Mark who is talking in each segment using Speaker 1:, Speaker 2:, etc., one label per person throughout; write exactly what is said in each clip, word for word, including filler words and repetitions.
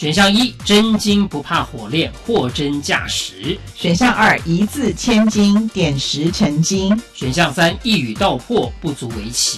Speaker 1: 选项一，真金不怕火炼，货真价实。
Speaker 2: 选项二，一字千金，点石成金。
Speaker 1: 选项三，一语道破，不足为奇。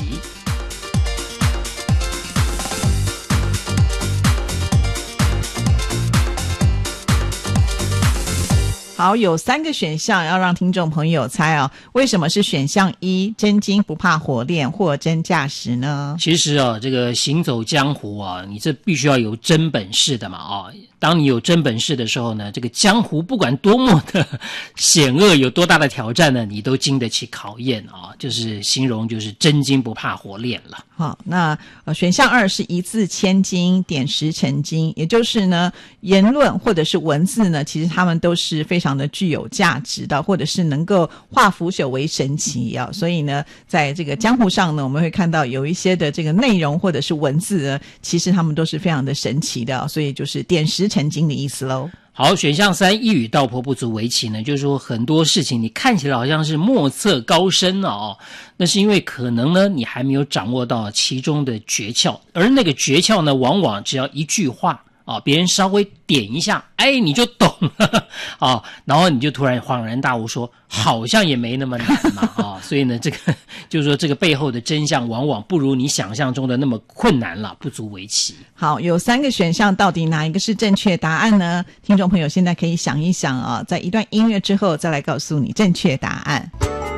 Speaker 2: 好，有三个选项要让听众朋友猜哦，为什么是选项一，真金不怕火炼，货真价实呢？
Speaker 1: 其实啊，这个行走江湖啊，你这必须要有真本事的嘛啊！当你有真本事的时候呢，这个江湖不管多么的险恶，有多大的挑战呢，你都经得起考验啊！就是形容就是真金不怕火炼了。
Speaker 2: 好，那呃选项二是一字千金，点石成金，也就是呢，言论或者是文字呢，其实他们都是非常的具有价值的，或者是能够化腐朽为神奇啊。所以呢，在这个江湖上呢，我们会看到有一些的这个内容或者是文字呢，其实他们都是非常的神奇的，所以就是点石成金的意思咯。
Speaker 1: 好，选项三，一语道破，不足为奇呢，就是说很多事情你看起来好像是莫测高深哦，那是因为可能呢你还没有掌握到其中的诀窍，而那个诀窍呢，往往只要一句话啊，别人稍微点一下，哎，你就懂了啊，然后你就突然恍然大悟说，好像也没那么难嘛啊，所以呢，这个就是说这个背后的真相往往不如你想象中的那么困难了，不足为奇。
Speaker 2: 好，有三个选项，到底哪一个是正确答案呢？听众朋友现在可以想一想啊，在一段音乐之后再来告诉你正确答案。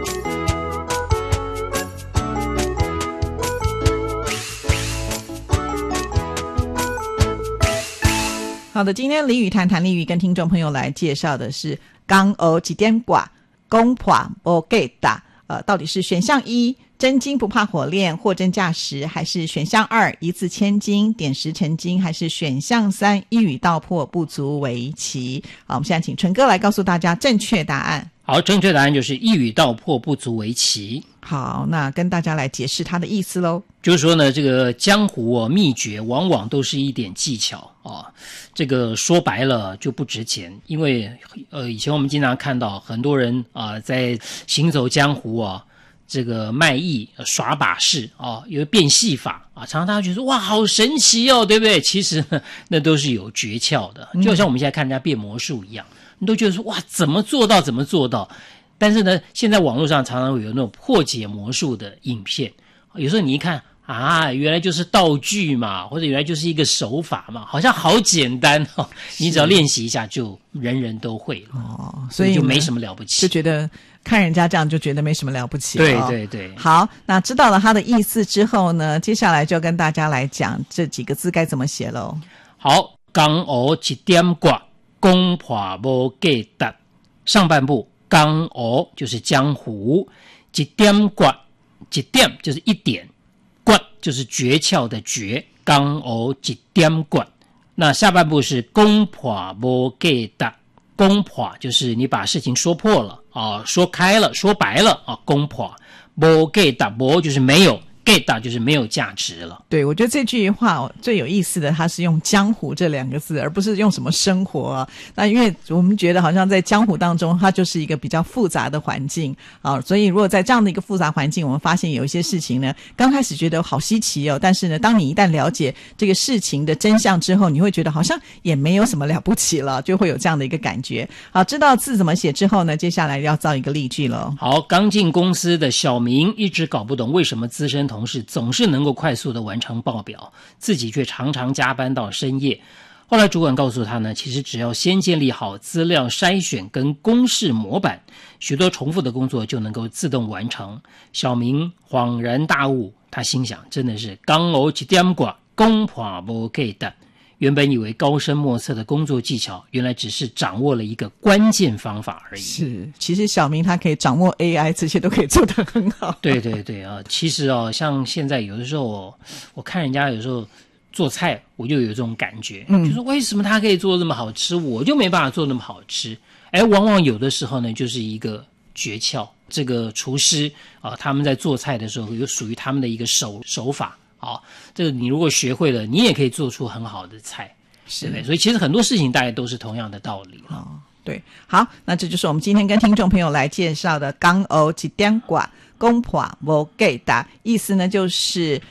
Speaker 2: 好的，今天俚语谈谈俚语跟听众朋友来介绍的是江湖一点挂，公破无价打。呃，到底是选项一，真金不怕火炼，货真价实，还是选项二，一字千金，点石成金，还是选项三，一语道破，不足为奇？好，我们现在请纯哥来告诉大家正确答案。
Speaker 1: 好，正确答案就是一语道破，不足为奇。
Speaker 2: 好，那跟大家来解释它的意思咯。
Speaker 1: 就是说呢，这个江湖哦，秘诀往往都是一点技巧啊，这个说白了就不值钱，因为呃，以前我们经常看到很多人啊，在行走江湖啊，这个卖艺耍把式啊，有变戏法啊，常常大家觉得说哇，好神奇哦，对不对？其实呢，那都是有诀窍的，就像我们现在看人家变魔术一样，你都觉得说哇，怎么做到，怎么做到？但是呢，现在网络上常常会有那种破解魔术的影片，有时候你一看啊，原来就是道具嘛，或者原来就是一个手法嘛，好像好简单哦，你只要练习一下就人人都会了哦，所以就没什么了不起，
Speaker 2: 就觉得看人家这样就觉得没什么了不起了。
Speaker 1: 对对对。
Speaker 2: 好，那知道了它的意思之后呢，接下来就跟大家来讲这几个字该怎么写咯。
Speaker 1: 好，江湖一点挂，公破无价值。上半部江湖就是江湖，一点挂，一点就是一点，挂就是诀窍的诀，江湖一点挂。那下半部是公破无价值，公破就是你把事情说破了啊，说开了，说白了啊，公破无价值，无就是没有。价值就是没有价值了。
Speaker 2: 对，我觉得这句话最有意思的，它是用江湖这两个字，而不是用什么生活啊。那因为我们觉得好像在江湖当中，它就是一个比较复杂的环境啊，所以如果在这样的一个复杂环境，我们发现有一些事情呢，刚开始觉得好稀奇哦，但是呢，当你一旦了解这个事情的真相之后，你会觉得好像也没有什么了不起了，就会有这样的一个感觉。好，知道字怎么写之后呢，接下来要造一个例句了。
Speaker 1: 好，刚进公司的小明一直搞不懂为什么资深同事总是能够快速的完成报表，自己却常常加班到深夜。后来主管告诉他呢，其实只要先建立好资料筛选跟公式模板，许多重复的工作就能够自动完成。小明恍然大悟，他心想，真的是江湖一点挂，公破无价值。原本以为高深莫测的工作技巧，原来只是掌握了一个关键方法而已。
Speaker 2: 是，其实小明他可以掌握 A I， 这些都可以做得很好。
Speaker 1: 对对对啊，其实哦，像现在有的时候我，我看人家有时候做菜，我就有这种感觉，嗯，就说为什么他可以做那么好吃，我就没办法做那么好吃。哎，往往有的时候呢，就是一个诀窍。这个厨师啊，他们在做菜的时候有属于他们的一个手手法。好，这个你如果学会了，你也可以做出很好的菜，对不对？所以其实很多事情大概都是同样的道理了。
Speaker 2: 哦，对，好，那这就是我们今天跟听众朋友来介绍的江湖一点挂，公破无价值，意思呢就是